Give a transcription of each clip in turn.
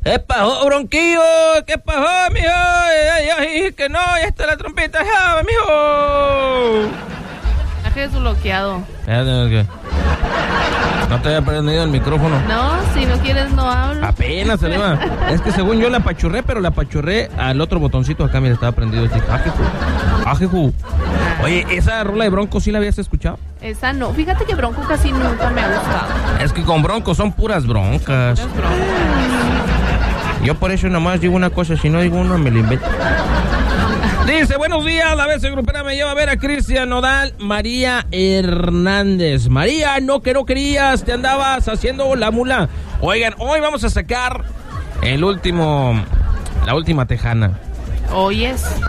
¿Qué pasó, Bronquillo? ¿Qué pasó, mijo? Ya dije que no, ya está la trompeta, ya, mijo. Deje su bloqueado. ¿No te había prendido el micrófono? No, si no quieres no hablo. Apenas se le va. Es que según yo la apachurré, pero la apachurré al otro botoncito acá, mira, estaba prendido. Ajeju. Oye, ¿esa rola de Bronco sí la habías escuchado? Esa no, fíjate que Bronco casi nunca me ha gustado. Es que con Bronco son puras broncas. Yo por eso nomás digo una cosa, si no digo una me la invento. Dice, buenos días, la vez grupera me lleva a ver a Cristian Nodal, María Hernández. María, no que no querías, te andabas haciendo la mula. Oigan, hoy vamos a sacar la última tejana. Hoy.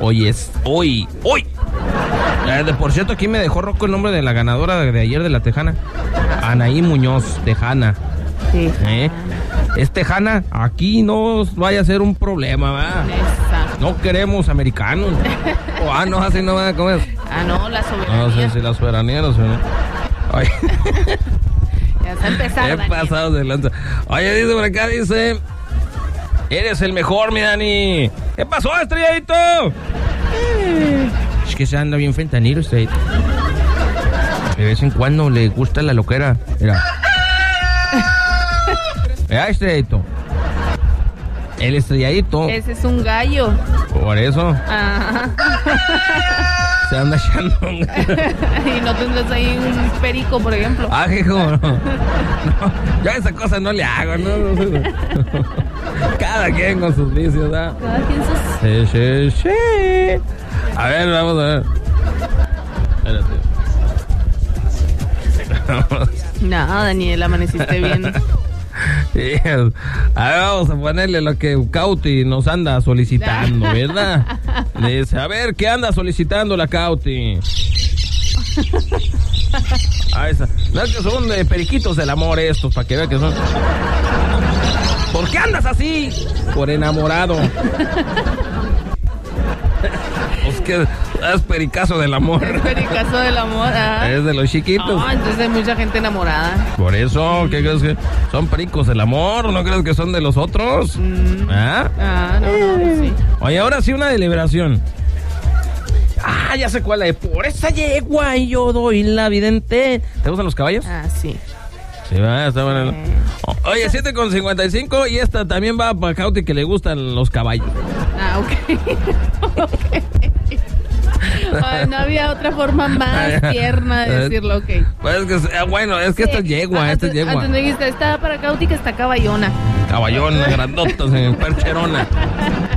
Por cierto, aquí me dejó Rocco el nombre de la ganadora de ayer de la tejana. Anaí Muñoz, tejana. Sí. Es tejana, aquí no vaya a ser un problema, ¿verdad? Exacto. No queremos americanos. No, así no van a comer. No, la soberanía. No sé si la soberanía no sé. Oye. Ya está empezando. He pasado de lanza. Oye, dice por acá, dice... Eres el mejor, mi Dani. ¿Qué pasó, estrelladito? Es que se anda bien fentanilo, estrelladito. De vez en cuando le gusta la loquera. Mira. Vea, estrelladito. El estrelladito. Ese es un gallo. Por eso. Ajá. Se anda echando un gallo. Y no tendrás ahí un perico, por ejemplo. Hijo, no. Yo esa cosa no le hago, no. Cada quien con sus vicios, ¿verdad? Cada quien sus... Sí. A ver, vamos a ver. Espérate. No, Daniel, amaneciste bien. Sí. A ver, vamos a ponerle lo que Cauti nos anda solicitando, ¿verdad? Dice, a ver, ¿qué anda solicitando la Cauti? Esa. No es que son de periquitos del amor estos, para que vean que son... ¿Por qué andas así? Por enamorado. Pues que es pericazo del amor. Es pericazo del amor. Es de los chiquitos. No, entonces hay mucha gente enamorada. Por eso, ¿qué crees que son pericos del amor? ¿No crees que son de los otros? No, sí. Oye, ahora sí una deliberación. Ya sé cuál es. Por esa yegua y yo doy la vidente. ¿Te gustan los caballos? Sí. Sí, va, está bueno. Oye, 7:55 y esta también va para Cauti que le gustan los caballos. Ok. Ay, no había otra forma más tierna de decirlo, ok. Pues es que, bueno, es que esta es yegua, esta es yegua. Antes me dijiste, está para Cauti que está caballona. Caballona, grandotas en el percherona.